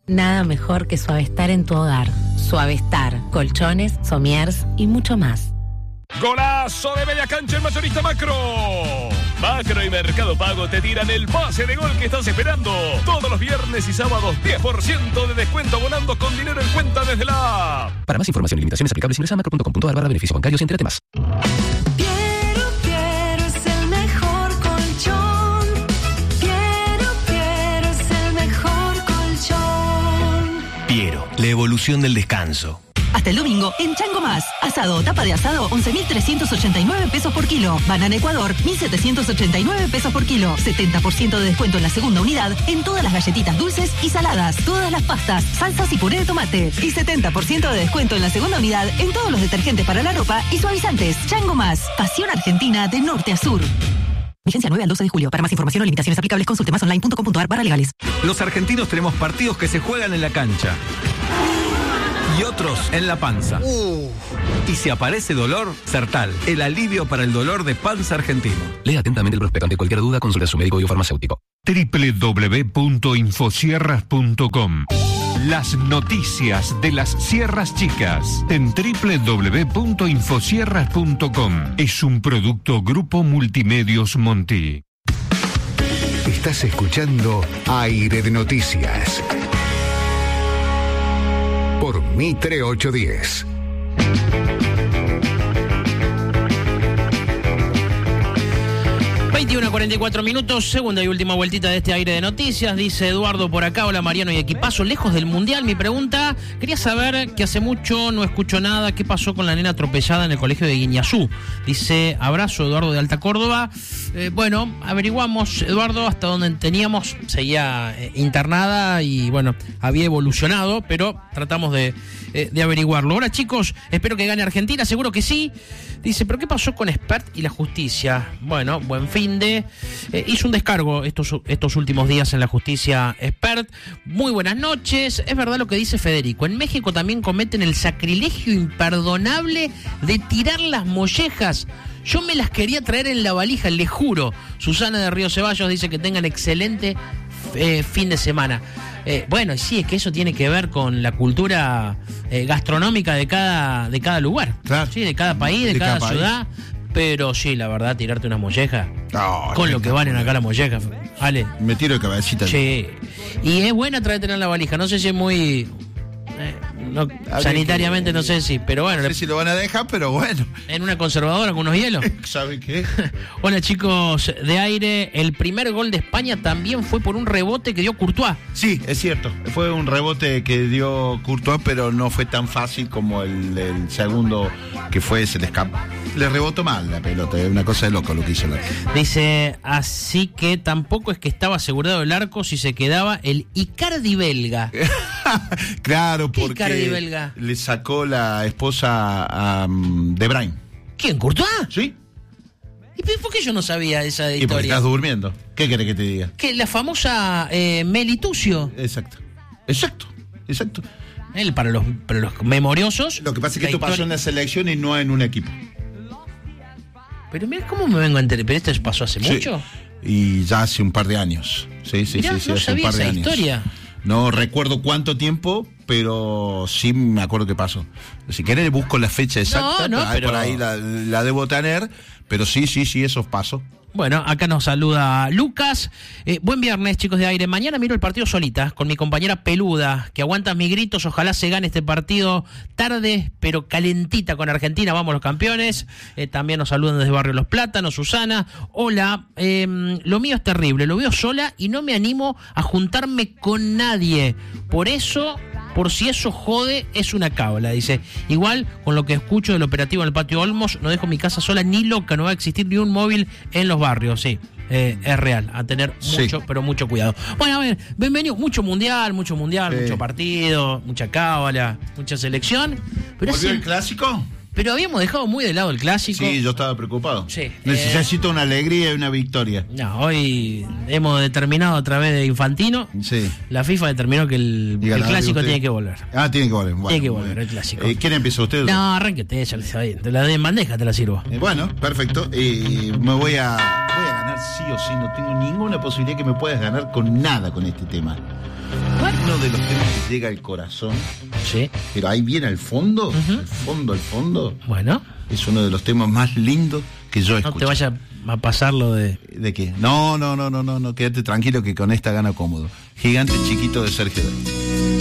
Nada mejor que Suavestar en tu hogar. Suavestar, colchones, somiers y mucho más. ¡Golazo de media cancha el mayorista Macro! Macro y Mercado Pago te tiran el pase de gol que estás esperando. Todos los viernes y sábados, 10% de descuento volando con dinero en cuenta desde la app. Para más información y limitaciones aplicables ingresa a macro.com.ar/beneficios bancarios y entretemas. Piero es el mejor colchón. Piero es el mejor colchón. Piero, la evolución del descanso. Hasta el domingo, en Chango Más. Asado o tapa de asado, 11.389 pesos por kilo. Banana Ecuador, 1.789 pesos por kilo. 70% de descuento en la segunda unidad en todas las galletitas dulces y saladas, todas las pastas, salsas y puré de tomate. Y 70% de descuento en la segunda unidad en todos los detergentes para la ropa y suavizantes. Chango Más. Pasión argentina de norte a sur. Vigencia 9 al 12 de julio. Para más información o limitaciones aplicables, consulte masonline.com.ar/legales. Los argentinos tenemos partidos que se juegan en la cancha y otros en la panza. Y si aparece dolor, Sertal, el alivio para el dolor de panza argentino. Lea atentamente el prospecto. Ante cualquier duda, consulte a su médico y o farmacéutico. www.infosierras.com. Las noticias de las Sierras Chicas en www.infosierras.com. Es un producto Grupo Multimedios Monti. Estás escuchando Aire de Noticias por Mitre 810. Una 44 minutos, segunda y última vueltita de este Aire de Noticias. Dice Eduardo por acá: hola Mariano y equipazo, lejos del Mundial. Mi pregunta, quería saber que hace mucho no escucho nada, ¿qué pasó con la nena atropellada en el colegio de Guiñazú? Dice, abrazo Eduardo de Alta Córdoba. Bueno, averiguamos, Eduardo, hasta donde teníamos, seguía internada y bueno, había evolucionado, pero tratamos de averiguarlo. Ahora chicos, espero que gane Argentina, seguro que sí. Dice, ¿pero qué pasó con Spert y la justicia? Bueno, buen fin de... hizo un descargo estos últimos días en la justicia Spert. Muy buenas noches. Es verdad lo que dice Federico. En México también cometen el sacrilegio imperdonable de tirar las mollejas. Yo me las quería traer en la valija, le juro. Susana de Río Ceballos dice que tengan excelente fin de semana. Bueno, sí, es que eso tiene que ver con la cultura gastronómica de cada lugar. Claro. Sí, de cada país, de cada ciudad. Pero sí, la verdad, tirarte unas mollejas, con lo que valen acá las mollejas, vale. Me tiro de cabecita. Sí. Y es buena traerte en la valija. No sé si es muy... no, sanitariamente no sé si, pero bueno. No sé si lo van a dejar, pero bueno. En una conservadora con unos hielos. ¿Sabe qué? Hola chicos de Aire, el primer gol de España también fue por un rebote que dio Courtois. Sí, es cierto. Fue un rebote que dio Courtois, pero no fue tan fácil como el segundo que fue, se le escapó. Le rebotó mal la pelota, es una cosa de loco lo que hizo el arco. Dice, así que tampoco es que estaba asegurado el arco si se quedaba el Icardi belga. Claro, porque Icardi belga le sacó la esposa a De Bruyne. ¿Quién, Courtois? Sí. ¿Y por qué yo no sabía esa historia? Y porque estás durmiendo. ¿Qué querés que te diga? Que la famosa Melitucio. Exacto. Él, para los memoriosos. Lo que pasa es que esto pasó en la selección y no en un equipo. Pero mira cómo me vengo a enterar. ¿Pero esto pasó hace mucho? Y ya hace un par de años. Sí, mirá, sí, no hace sabía un par de esa años. historia. No recuerdo cuánto tiempo, pero sí me acuerdo que pasó. Si querés busco la fecha exacta, pero por ahí la debo tener, pero sí, eso pasó. Bueno, acá nos saluda Lucas. Buen viernes, chicos de Aire. Mañana miro el partido solita, con mi compañera Peluda, que aguanta mis gritos. Ojalá se gane este partido tarde, pero calentita con Argentina. Vamos los campeones. También nos saludan desde Barrio Los Plátanos, Susana. Hola, lo mío es terrible. Lo veo sola y no me animo a juntarme con nadie. Por si eso jode, es una cábala, dice. Igual, con lo que escucho del operativo en el Patio Olmos, no dejo mi casa sola ni loca, no va a existir ni un móvil en los barrios, sí. Es real, a tener pero mucho cuidado. Bueno, a ver, bienvenido, mucho mundial, mucho partido, mucha cábala, mucha selección. Pero ¿volvió el clásico? Pero habíamos dejado muy de lado el clásico. Sí, yo estaba preocado. Sí. Necesito una alegría y una victoria. No, hoy hemos determinado a través de Infantino. Sí. La FIFA determinó que el clásico tiene que volver. Tiene que volver. Bueno, tiene que volver el clásico. ¿Quién empieza usted? No, arránquete, ya te la doy en bandeja, te la sirvo. Bueno, perfecto. Y me voy a ganar. ganar sí o sí, no tengo ninguna posibilidad que me puedas ganar con nada con este tema. Uno de los temas que llega al corazón, sí, pero ahí viene al fondo, al fondo. Bueno. Es uno de los temas más lindos que yo escucho. No te vayas a pasar lo de... ¿De qué? No, quédate tranquilo que con esta gana cómodo. Gigante Chiquito de Sergio Dalma.